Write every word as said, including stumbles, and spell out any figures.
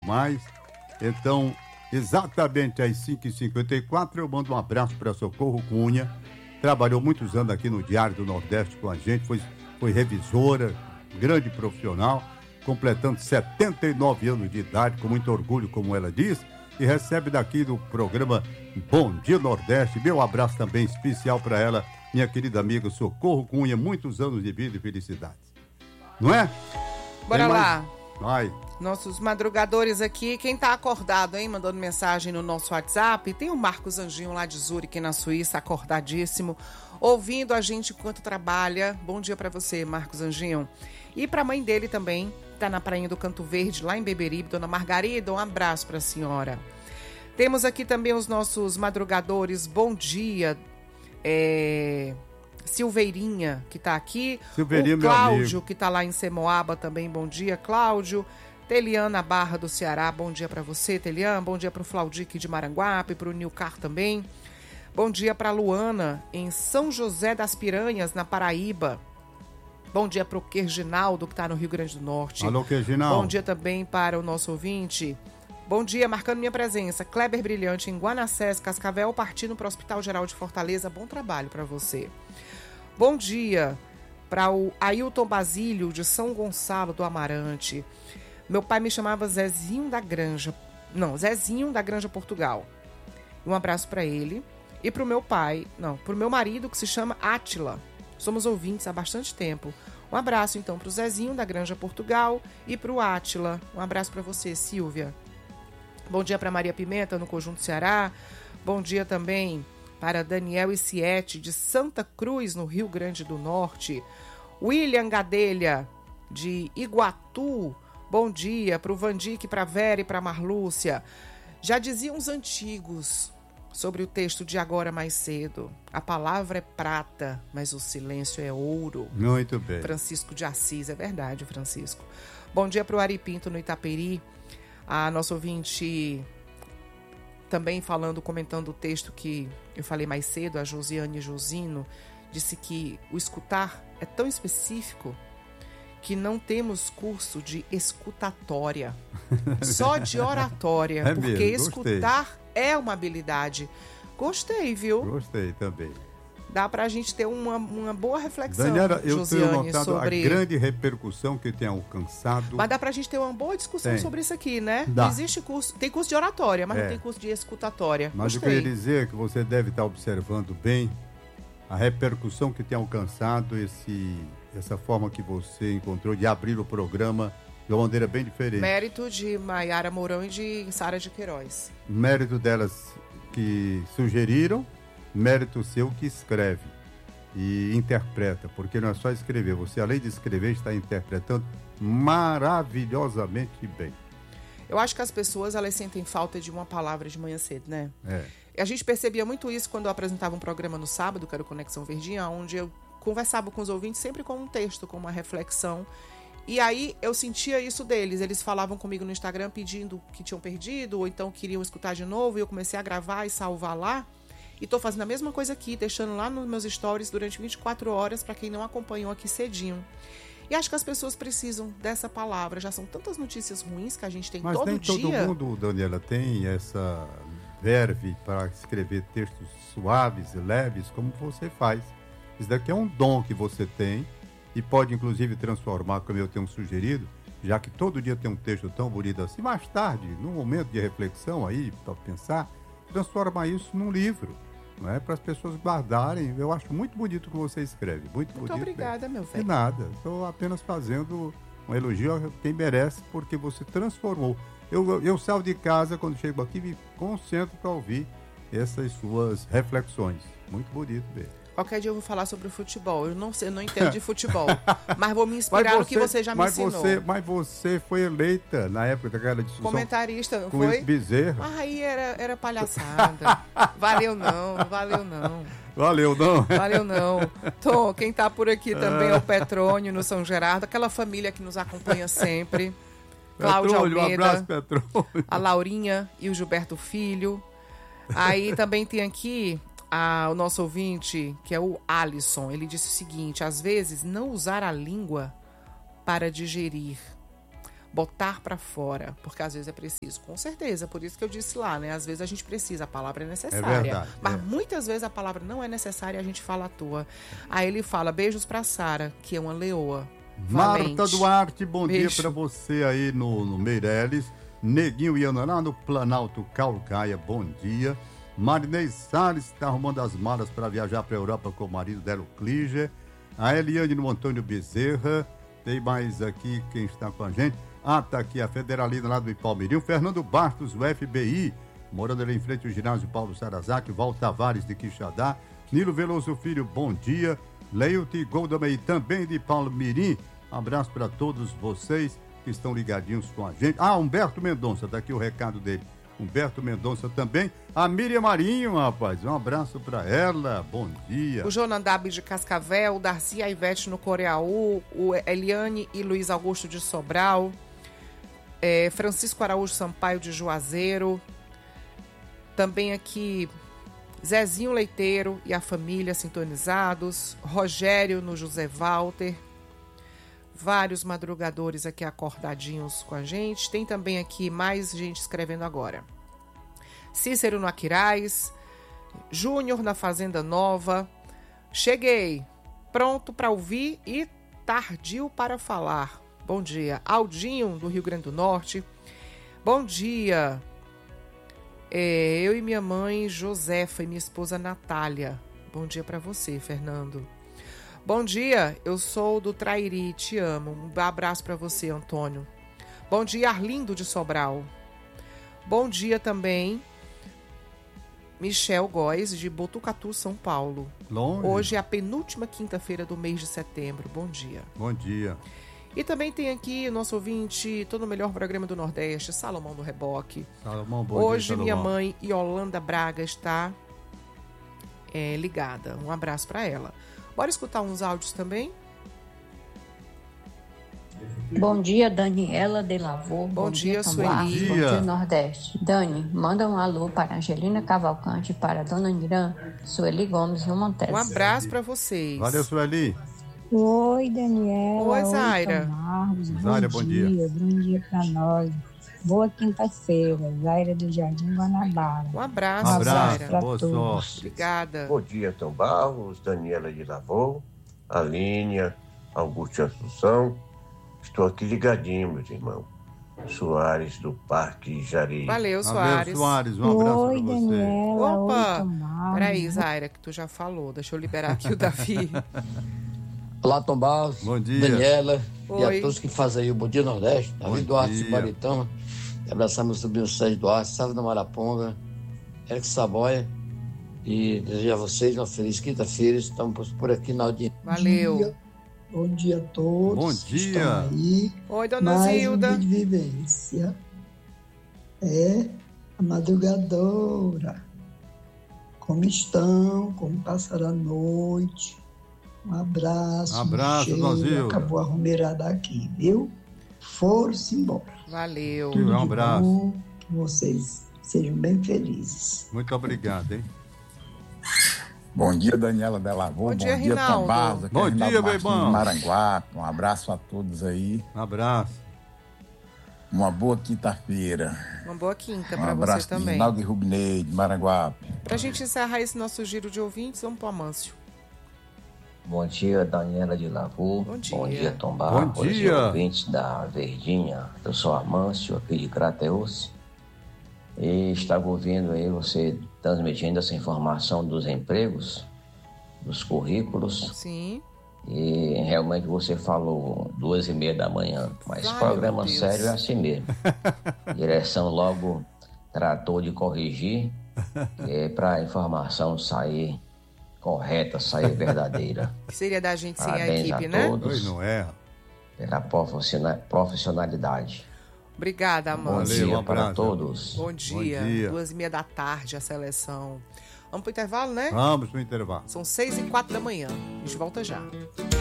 mais. Então, exatamente às cinco e cinquenta e quatro, eu mando um abraço para Socorro Cunha. Trabalhou muitos anos aqui no Diário do Nordeste com a gente, foi, foi revisora, grande profissional, completando setenta e nove anos de idade, com muito orgulho, como ela diz, e recebe daqui do programa Bom Dia Nordeste. Meu abraço também especial para ela, minha querida amiga Socorro Cunha, muitos anos de vida e felicidades. Não é? Bora lá. Vai. Nossos madrugadores aqui, quem tá acordado, hein, mandando mensagem no nosso WhatsApp, tem o Marcos Anjinho lá de Zurique, na Suíça, acordadíssimo, ouvindo a gente enquanto trabalha. Bom dia pra você, Marcos Anjinho. E pra mãe dele também, tá na Prainha do Canto Verde, lá em Beberibe, Dona Margarida, um abraço pra senhora. Temos aqui também os nossos madrugadores, bom dia, é... Silveirinha, que tá aqui, Silveirinha, o Cláudio, que tá lá em Semoaba também, bom dia, Cláudio. Teliana Barra do Ceará, bom dia para você, Teliana. Bom dia para o Flaudique de Maranguape, para o Nilcar também. Bom dia para Luana, em São José das Piranhas, na Paraíba. Bom dia para o Querginaldo, que está no Rio Grande do Norte. Alô, Querginaldo. Bom dia também para o nosso ouvinte. Bom dia, marcando minha presença, Kleber Brilhante, em Guanacés, Cascavel, partindo para o Hospital Geral de Fortaleza. Bom trabalho para você. Bom dia para o Ailton Basílio, de São Gonçalo do Amarante. Meu pai me chamava Zezinho da Granja. Não, Zezinho da Granja, Portugal. Um abraço para ele. E para o meu pai, não, para o meu marido, que se chama Átila. Somos ouvintes há bastante tempo. Um abraço, então, para o Zezinho da Granja, Portugal. E para o Átila. Um abraço para você, Silvia. Bom dia para Maria Pimenta, no Conjunto Ceará. Bom dia também para Daniel Iciete, de Santa Cruz, no Rio Grande do Norte. William Gadelha, de Iguatu. Bom dia para o Vandique, para a Vera e para a Marlúcia. Já diziam os antigos sobre o texto de Agora Mais Cedo. A palavra é prata, mas o silêncio é ouro. Muito bem. Francisco de Assis, é verdade, Francisco. Bom dia para o Ari Pinto, no Itaperi. A nossa ouvinte também falando, comentando o texto que eu falei mais cedo, a Josiane Josino, disse que o escutar é tão específico que não temos curso de escutatória, só de oratória, é porque mesmo, escutar é uma habilidade. Gostei, viu? Gostei também. Dá pra gente ter uma, uma boa reflexão, Daniela, eu Josiane, tenho notado sobre... a grande repercussão que tem alcançado. Mas dá pra gente ter uma boa discussão tem. sobre isso aqui, né? Dá. Não existe curso, tem curso de oratória, mas é. não tem curso de escutatória. Mas Gostei. eu queria dizer que você deve estar observando bem a repercussão que tem alcançado esse, essa forma que você encontrou de abrir o programa de uma maneira bem diferente. Mérito de Maiara Mourão e de Sara de Queiroz. Mérito delas que sugeriram, mérito seu que escreve e interpreta, porque não é só escrever, você além de escrever está interpretando maravilhosamente bem. Eu acho que as pessoas, elas sentem falta de uma palavra de manhã cedo, né? É. A gente percebia muito isso quando eu apresentava um programa no sábado, que era o Conexão Verdinha, onde eu conversava com os ouvintes sempre com um texto, com uma reflexão. E aí eu sentia isso deles. Eles falavam comigo no Instagram pedindo que tinham perdido, ou então queriam escutar de novo, e eu comecei a gravar e salvar lá. E tô fazendo a mesma coisa aqui, deixando lá nos meus stories durante vinte e quatro horas, para quem não acompanhou aqui cedinho. E acho que as pessoas precisam dessa palavra. Já são tantas notícias ruins que a gente tem Mas todo nem dia. todo mundo, Daniela, tem essa verve para escrever textos suaves e leves como você faz. Isso daqui é um dom que você tem e pode inclusive transformar, como eu tenho sugerido, já que todo dia tem um texto tão bonito assim, mais tarde, num momento de reflexão aí, para pensar, transformar isso num livro. Não é? Para as pessoas guardarem. Eu acho muito bonito o que você escreve. Muito, Muito bonito. obrigada, meu velho. De nada. Estou apenas fazendo um elogio a quem merece, porque você transformou. Eu, eu saio de casa, quando chego aqui, me concentro para ouvir essas suas reflexões. Muito bonito mesmo. Qualquer dia eu vou falar sobre o futebol. Eu não sei, eu não entendo de futebol, mas vou me inspirar no que você já me mas ensinou. Você, mas você foi eleita na época daquela discussão. Comentarista, não com foi? Esse Bezerra. Ah, aí era, era palhaçada. Valeu não, valeu não. Valeu não. Valeu não. Tom, quem tá por aqui também é o Petrônio, no São Gerardo, aquela família que nos acompanha sempre. Cláudio Petrônio, Almeida, um abraço, Petrônio. a Laurinha e o Gilberto Filho. Aí também tem aqui a, o nosso ouvinte, que é o Alisson. Ele disse o seguinte: às vezes não usar a língua para digerir, botar para fora, porque às vezes é preciso. Com certeza, por isso que eu disse lá, né? Às vezes a gente precisa, a palavra é necessária. É verdade, mas é. muitas vezes a palavra não é necessária e a gente fala à toa. Aí ele fala, beijos pra Sara, que é uma leoa. Valente. Marta Duarte, bom Beijo. dia pra você aí no, no Meireles. Neguinho Iananá, no Planalto Calcaia, bom dia. Marinês Salles está arrumando as malas para viajar para a Europa com o marido dela, o Clíger. A Eliane no Antônio Bezerra. Tem mais aqui quem está com a gente. Ah, tá aqui a Federalina lá do Ipalmirim. Fernando Bastos, o F B I, morando ali em frente ao ginásio Paulo Sarazaki. Val Tavares de Quixadá. Nilo Veloso Filho, bom dia. Leilton Goldamei, também de Paulo Mirim. Abraço para todos vocês que estão ligadinhos com a gente. Ah, Humberto Mendonça, tá aqui o recado dele. Humberto Mendonça também. A Miriam Marinho, rapaz, um abraço para ela, bom dia. O Jonandab de Cascavel, o Darcy e a Ivete no Coreaú, o Eliane e Luiz Augusto de Sobral, é, Francisco Araújo Sampaio de Juazeiro, também aqui Zezinho Leiteiro e a família sintonizados, Rogério no José Walter, vários madrugadores aqui acordadinhos com a gente. Tem também aqui mais gente escrevendo agora. Cícero no Aquiraz, Júnior na Fazenda Nova. Cheguei, pronto para ouvir e tardio para falar. Bom dia. Aldinho do Rio Grande do Norte. Bom dia. É, eu e minha mãe Josefa e minha esposa Natália. Bom dia para você, Fernando. Bom dia, eu sou do Trairi, te amo. Um abraço para você, Antônio. Bom dia, Arlindo de Sobral. Bom dia também, Michel Góes, de Botucatu, São Paulo. Longe. Hoje é a penúltima quinta-feira do mês de setembro. Bom dia. Bom dia. E também tem aqui o nosso ouvinte, todo o melhor programa do Nordeste, Salomão do Reboque. Salomão, bom Hoje dia, minha Salomão. mãe, Yolanda Braga, está é, ligada. Um abraço para ela. Bora escutar uns áudios também? Bom dia, Daniela de Lavor. Bom, Bom dia, Tom Sueli. Bom dia. dia, Nordeste. Dani, manda um alô para Angelina Cavalcante, para Dona Nirã, Sueli Gomes e o Montes. Um abraço para vocês. Valeu, Sueli. Oi, Daniela. Oi, Zaira. Marcos. Zaira, bom dia. Bom dia para nós. Boa quinta-feira. Zaira do Jardim Guanabara. Um abraço, Um abraço, Zaira. boa todos. sorte. Obrigada. Bom dia, Tom Barros, Daniela de Lavor, Alínia, Augusto Assunção. Estou aqui ligadinho, meus irmãos. Soares, do Parque Jari. Valeu, Valeu, Soares. Soares, um abraço Oi, para você. Daniela. Opa! Oi, Tomás. Peraí, Zaira, que tu já falou. Deixa eu liberar aqui o Davi. Olá, Tom Barros, Bom dia. Daniela e Oi. a todos que fazem aí o Bom Dia Nordeste. Davi Bom Duarte dia. de Baritão. E abraçar meu sobrinho Sérgio Duarte, Sávio da Maraponga, Eric Saboia. E desejar a vocês uma feliz quinta-feira. Estamos por aqui na audiência. Valeu. Dia. Bom dia a todos. Bom que dia. estão aí. Oi, dona Mais Zilda. um dia de vivência. É a madrugadora. Como estão? Como passaram a noite? Um abraço. Um abraço, cheiro. dona Zilda. Acabou a rumeirada aqui, viu? Foram-se embora. Valeu. Um abraço. Bom, que vocês sejam bem felizes. Muito obrigado, hein? Bom dia, Daniela Delavor. Bom dia, Bom dia, Rinaldo. Tom Barros. Aqui é Bom Rinaldo dia, Martins, Beibão. de Maranguape. Um abraço a todos aí. Um abraço. Uma boa quinta-feira. Uma boa quinta Um para você abraço de também. Rinaldo e Rubinei, de Maranguape. Pra gente encerrar esse nosso giro de ouvintes, vamos pro Amâncio. Bom dia, Daniela de Lavor. Bom dia. Bom dia, Tom Barros. Bom dia. E ouvintes da Verdinha. Eu sou Amâncio, aqui de Crateus. E estava ouvindo aí você transmitindo essa informação dos empregos, dos currículos. Sim. E realmente você falou duas e meia da manhã. Mas Ai, programa meu Deus. sério é assim mesmo. Direção logo tratou de corrigir é, para a informação sair correta, sair verdadeira. Que seria da gente sem a Parabéns equipe, a né? todos. Oi, não erra. Pela professiona- profissionalidade. Obrigada, Bom Amâncio. Valeu, dia um para abraço. todos. Bom dia. Bom dia. Duas e meia da tarde, a seleção. Vamos pro intervalo, né? Vamos pro intervalo. São seis e quatro da manhã. A gente volta já.